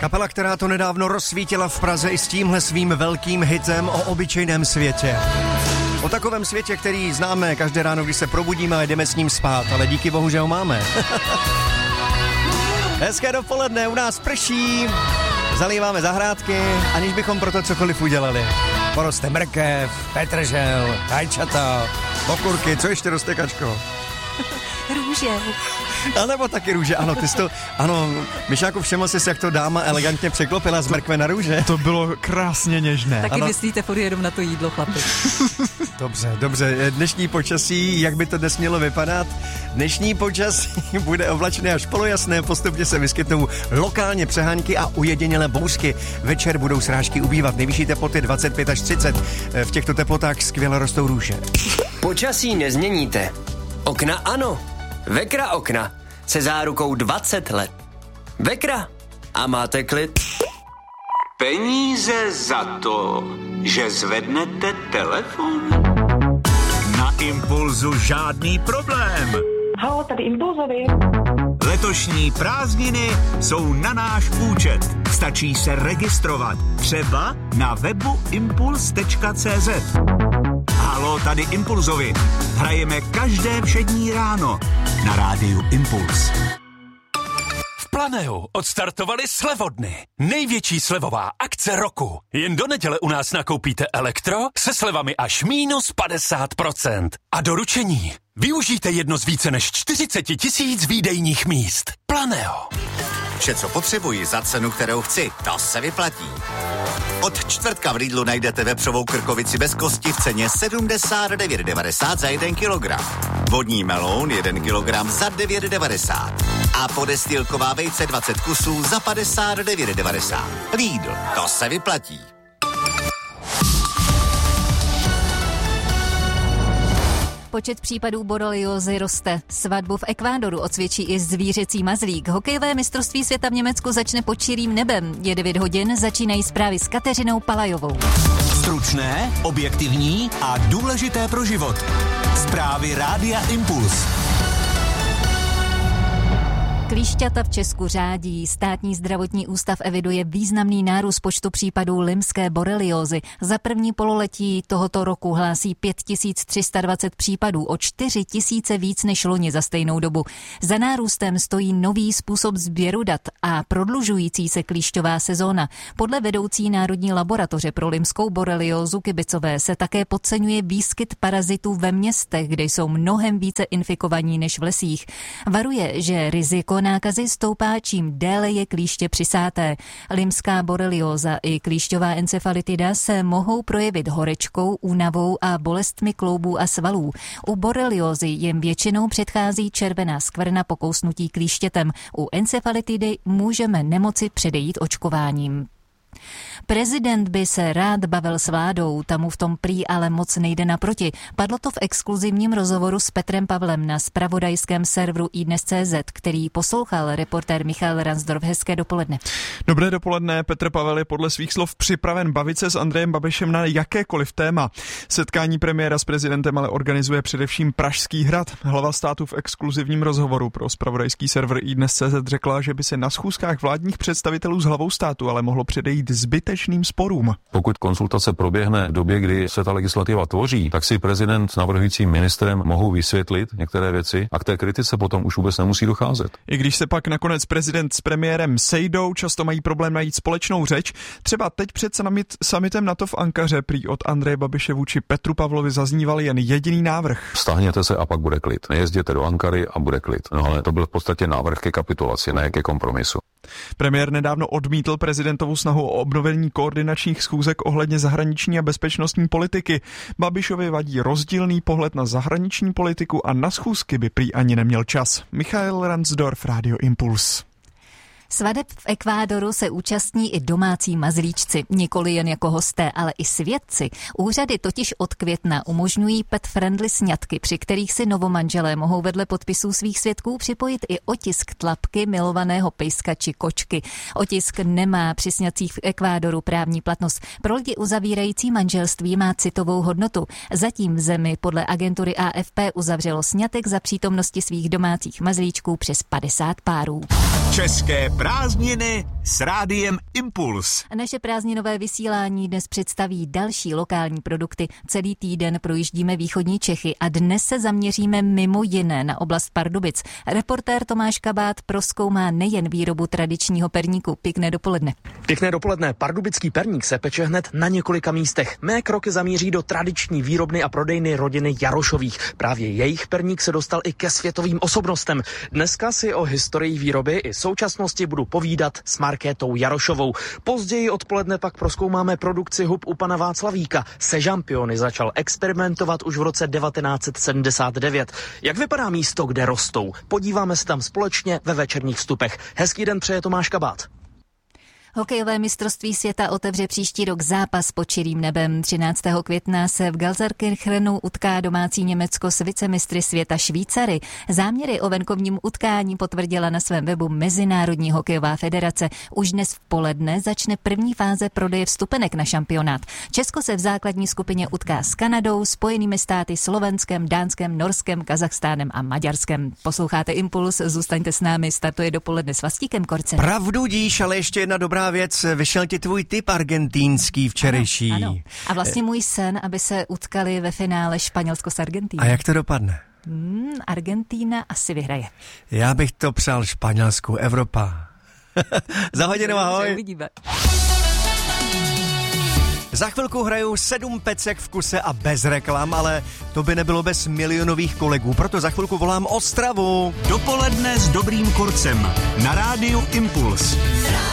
Kapela, která to nedávno rozsvítila v Praze i s tímhle svým velkým hitem o obyčejném světě. O takovém světě, který známe každé ráno, když se probudíme a jdeme s ním spát, ale díky bohu, že ho máme. Hezké dopoledne, u nás prší, zalíváme zahrádky, aniž bychom pro to cokoliv udělali. Poroste mrkev, petržel, rajčata, okurky, co ještě roste, Kačko? Růže. A nebo taky růže, ano, ty jsi to, ano, Myšáku, všiml jsi, jak to dáma elegantně překlopila z mrkve na růže? To bylo krásně něžné. Taky ano. Myslíte furt jenom na to jídlo, chlapi. Dobře, dnešní počasí, jak by to dnes mělo vypadat? Dnešní počasí bude oblačné až polojasné, postupně se vyskytnou lokálně přehánky a ujedinělé bouřky. Večer budou srážky ubývat, nejvyšší teploty 25 až 30. V těchto teplotách skvěle rostou růže. Počasí nezměníte. Okna ano. Vekra okna se zárukou 20 let. Vekra a máte klid. Peníze za to, že zvednete telefon? Na Impulzu žádný problém. Halo, tady Impulzovi. Letošní prázdniny jsou na náš účet. Stačí se registrovat. Třeba na webu impuls.cz. Halo, tady Impulzovi. Hrajeme každé všední ráno na rádiu Impuls. V Planeu odstartovali slevodny. Největší slevová akce roku. Jen do neděle u nás nakoupíte elektro se slevami až -50%. A doručení. Využijte jedno z více než 40 000 výdejních míst. Planeo. Vše, co potřebuji za cenu, kterou chci, to se vyplatí. Od čtvrtka v Lidlu najdete vepřovou krkovici bez kosti v ceně 79,90 za 1 kilogram. Vodní meloun 1 kilogram za 9,90. A podestýlková vejce 20 kusů za 59,90. Lidl, to se vyplatí. Počet případů boreliózy roste. Svatbu v Ekvádoru odsvědčí i zvířecí mazlík. Hokejové mistrovství světa v Německu začne pod širým nebem. Je 9 hodin, začínají zprávy s Kateřinou Palajovou. Stručné, objektivní a důležité pro život. Zprávy Rádia Impuls. Klíšťata v Česku řádí. Státní zdravotní ústav eviduje významný nárůst počtu případů limské boreliózy. Za první pololetí tohoto roku hlásí 5320 případů, o 4000 víc než loni za stejnou dobu. Za nárůstem stojí nový způsob sběru dat a prodlužující se klíšťová sezóna. Podle vedoucí Národní laboratoře pro limskou boreliózu Kibicové se také podceňuje výskyt parazitů ve městech, kde jsou mnohem více infikovaní než v lesích. Varuje, že riziko nákazy stoupá, čím déle je klíště přisáté. Limská borelióza i klíšťová encefalitida se mohou projevit horečkou, únavou a bolestmi kloubů a svalů. U boreliózy jim většinou předchází červená skvrna po kousnutí klíštětem. U encefalitidy můžeme nemoci předejít očkováním. Prezident by se rád bavil s vládou, tam mu v tom prý ale moc nejde naproti. Padlo to v exkluzivním rozhovoru s Petrem Pavlem na zpravodajském serveru iDnes.cz, který poslouchal reportér Michal Ransdorf. Hezké dopoledne. Dobré dopoledne. Petr Pavel je podle svých slov připraven bavit se s Andrejem Babišem na jakékoliv téma. Setkání premiéra s prezidentem ale organizuje především Pražský hrad. Hlava státu v exkluzivním rozhovoru pro zpravodajský server iDnes.cz řekla, že by se na schůzkách vládních představitelů s hlavou státu ale mohlo předejít zbytečným sporům. Pokud konzultace proběhne v době, kdy se ta legislativa tvoří, tak si prezident s navrhujícím ministrem mohou vysvětlit některé věci a k té kritice potom už vůbec nemusí docházet. I když se pak nakonec prezident s premiérem sejdou, často mají problém najít společnou řeč. Třeba teď před summitem NATO v Ankaře prý od Andreje Babiše vůči Petru Pavlovi zazníval jen jediný návrh. Stáhněte se a pak bude klid. Nejezděte do Ankary a bude klid. No ale to byl v podstatě návrh ke kapitulaci, ne ke kompromisu. Premiér nedávno odmítl prezidentovu snahu o obnovení koordinačních schůzek ohledně zahraniční a bezpečnostní politiky. Babišovi vadí rozdílný pohled na zahraniční politiku a na schůzky by prý ani neměl čas. Michal Ransdorf, Radio Impuls. Svateb v Ekvádoru se účastní i domácí mazlíčci, nikoli jen jako hosté, ale i svědci. Úřady totiž od května umožňují pet-friendly sňatky, při kterých si novomanželé mohou vedle podpisů svých svědků připojit i otisk tlapky milovaného pejska či kočky. Otisk nemá při sňatcích v Ekvádoru právní platnost. Pro lidi uzavírající manželství má citovou hodnotu. Zatím v zemi podle agentury AFP uzavřelo sňatek za přítomnosti svých domácích mazlíčků přes 50 párů. České Prázdniny s Rádiem Impuls. Naše prázdninové vysílání dnes představí další lokální produkty. Celý týden projíždíme východní Čechy a dnes se zaměříme mimo jiné na oblast Pardubic. Reportér Tomáš Kabát prozkoumá nejen výrobu tradičního perníku. Pěkné dopoledne. Pěkné dopoledne. Pardubický perník se peče hned na několika místech. Mé kroky zamíří do tradiční výrobny a prodejny rodiny Jarošových. Právě jejich perník se dostal i ke světovým osobnostem. Dneska si o historii výroby i současnosti budu povídat s Markétou Jarošovou. Později odpoledne pak prozkoumáme produkci hub u pana Václavíka. Se žampiony začal experimentovat už v roce 1979. Jak vypadá místo, kde rostou? Podíváme se tam společně ve večerních vstupech. Hezký den přeje Tomáš Kabát. Hokejové mistrovství světa otevře příští rok zápas pod čirým nebem. 13. května se v Gelsenkirchenu utká domácí Německo s vicemistry světa Švýcary. Záměry o venkovním utkání potvrdila na svém webu Mezinárodní hokejová federace. Už dnes v poledne začne první fáze prodeje vstupenek na šampionát. Česko se v základní skupině utká s Kanadou, Spojenými státy, Slovenskem, Dánskem, Norskem, Kazachstánem a Maďarskem. Posloucháte Impuls, zůstaňte s námi, startuje dopoledne s Vlastíkem Korcem. Pravdu díš, ale ještě jedna dobrá věc, vyšel ti tvůj tip argentínský včerejší. Ano. A vlastně můj sen, aby se utkali ve finále Španělsko s Argentínou. A jak to dopadne? Argentína asi vyhraje. Já bych to přál Španělsku, Evropa. Za hodinu, ahoj. Uvidíme. Za chvilku hrajou 7 pecek v kuse a bez reklam, ale to by nebylo bez milionových kolegů, proto za chvilku volám Ostravu. Dopoledne s Dobrým Korcem na Rádiu Impuls.